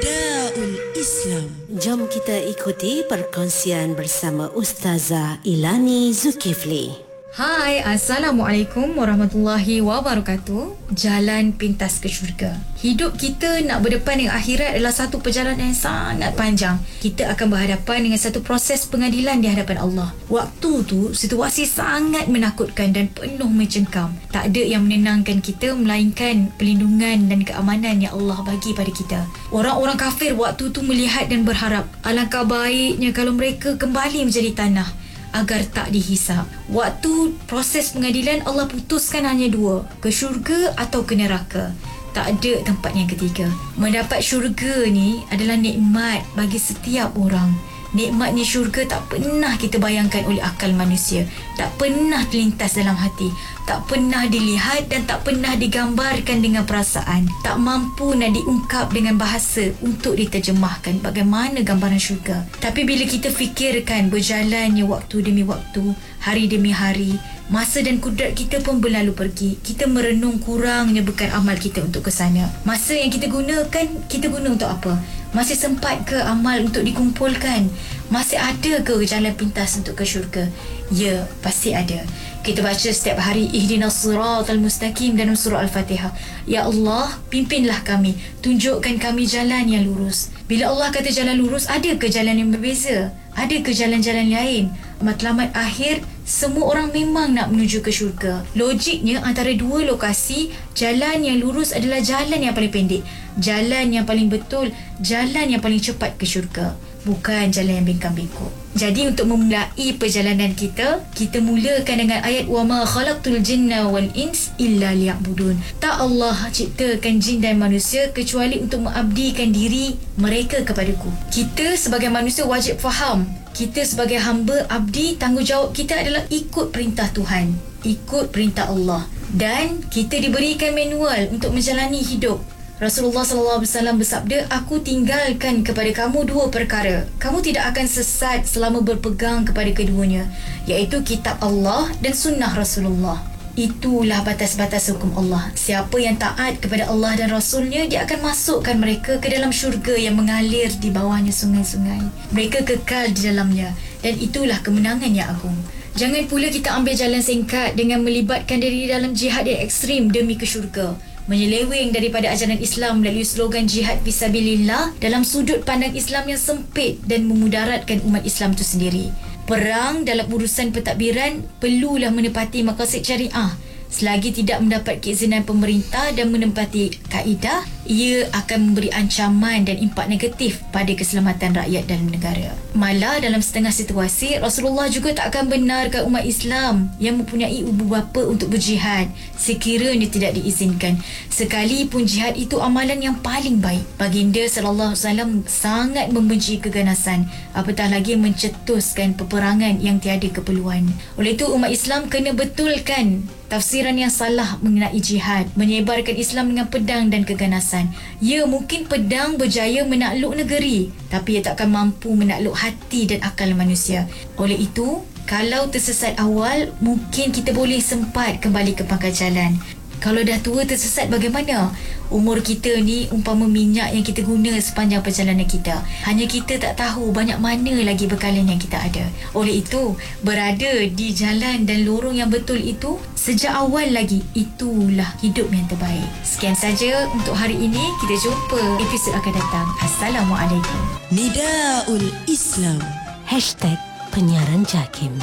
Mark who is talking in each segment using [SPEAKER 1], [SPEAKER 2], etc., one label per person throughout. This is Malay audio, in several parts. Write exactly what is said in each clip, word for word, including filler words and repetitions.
[SPEAKER 1] Nidaul Islam.
[SPEAKER 2] Jom kita ikuti perkongsian bersama Ustazah Ilani Zulkifli.
[SPEAKER 3] Hai, Assalamualaikum warahmatullahi wabarakatuh. Jalan pintas ke syurga. Hidup kita nak berdepan dengan akhirat adalah satu perjalanan yang sangat panjang. Kita akan berhadapan dengan satu proses pengadilan di hadapan Allah. Waktu tu, situasi sangat menakutkan dan penuh mencengkam. Tak ada yang menenangkan kita melainkan perlindungan dan keamanan yang Allah bagi pada kita. Orang-orang kafir waktu tu melihat dan berharap, alangkah baiknya kalau mereka kembali menjadi tanah agar tak dihisap. Waktu proses pengadilan, Allah putuskan hanya dua, ke syurga atau ke neraka. Tak ada tempat yang ketiga. Mendapat syurga ni adalah nikmat bagi setiap orang. Nikmatnya syurga tak pernah kita bayangkan oleh akal manusia. Tak pernah terlintas dalam hati. Tak pernah dilihat dan tak pernah digambarkan dengan perasaan. Tak mampu nak diungkap dengan bahasa untuk diterjemahkan bagaimana gambaran syurga. Tapi bila kita fikirkan berjalannya waktu demi waktu, hari demi hari, masa dan kudrat kita pun berlalu pergi. Kita merenung kurangnya bekal amal kita untuk ke sana. Masa yang kita gunakan, kita guna untuk apa? Masih sempat ke amal untuk dikumpulkan? Masih ada ke jalan pintas untuk ke syurga? Ya, pasti ada. Kita baca setiap hari Ihdinas siratal mustaqim dalam surah Al-Fatihah. Ya Allah, pimpinlah kami, tunjukkan kami jalan yang lurus. Bila Allah kata jalan lurus, ada ke jalan yang berbeza? Ada ke jalan-jalan lain? Matlamat akhir, semua orang memang nak menuju ke syurga. Logiknya antara dua lokasi, jalan yang lurus adalah jalan yang paling pendek, jalan yang paling betul, jalan yang paling cepat ke syurga, bukan jalan yang bengkang-bengkok. Jadi untuk memulai perjalanan kita, kita mulakan dengan ayat wa ma khalaqtul jinna wal ins illa liya'budun. Tak Allah ciptakan jin dan manusia kecuali untuk mengabdikan diri mereka kepadaku. Kita sebagai manusia wajib faham, kita sebagai hamba abdi, tanggungjawab kita adalah ikut perintah Tuhan, ikut perintah Allah, dan kita diberikan manual untuk menjalani hidup. Rasulullah sallallahu alaihi wasallam bersabda, aku tinggalkan kepada kamu dua perkara. Kamu tidak akan sesat selama berpegang kepada keduanya, iaitu kitab Allah dan sunnah Rasulullah. Itulah batas-batas hukum Allah. Siapa yang taat kepada Allah dan Rasulnya, dia akan masukkan mereka ke dalam syurga yang mengalir di bawahnya sungai-sungai. Mereka kekal di dalamnya, dan itulah kemenangan yang agung. Jangan pula kita ambil jalan singkat dengan melibatkan diri dalam jihad yang ekstrim demi ke syurga, menyeleweng daripada ajaran Islam melalui slogan jihad fisabilillah dalam sudut pandang Islam yang sempit dan memudaratkan umat Islam itu sendiri. Perang dalam urusan pentadbiran perlulah menepati maqasid syariah. Selagi tidak mendapat keizinan pemerintah dan menempati kaedah, ia akan memberi ancaman dan impak negatif pada keselamatan rakyat dan negara. Malah dalam setengah situasi, Rasulullah juga tak akan benarkan umat Islam yang mempunyai ibu bapa untuk berjihad sekiranya tidak diizinkan, sekalipun jihad itu amalan yang paling baik. Baginda sallallahu alaihi wasallam sangat membenci keganasan, apatah lagi mencetuskan peperangan yang tiada keperluan. Oleh itu umat Islam kena betulkan tafsiran yang salah mengenai jihad, menyebarkan Islam dengan pedang dan keganasan. Ya, mungkin pedang berjaya menakluk negeri, tapi ia takkan mampu menakluk hati dan akal manusia. Oleh itu, kalau tersesat awal, mungkin kita boleh sempat kembali ke pangkal jalan. Kalau dah tua tersesat bagaimana? Umur kita ni umpama minyak yang kita guna sepanjang perjalanan kita. Hanya kita tak tahu banyak mana lagi bekalan yang kita ada. Oleh itu, berada di jalan dan lorong yang betul itu sejak awal lagi, itulah hidup yang terbaik. Sekian saja untuk hari ini. Kita jumpa episod akan datang. Assalamualaikum.
[SPEAKER 1] Nidaul Islam.
[SPEAKER 2] Hashtag penyiaran JAKIM.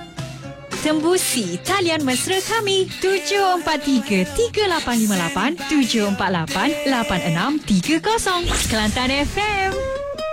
[SPEAKER 4] Tembusi talian mesra kami tujuh empat tiga tiga lapan lima lapan tujuh empat lapan lapan enam tiga kosong Kelantan F M.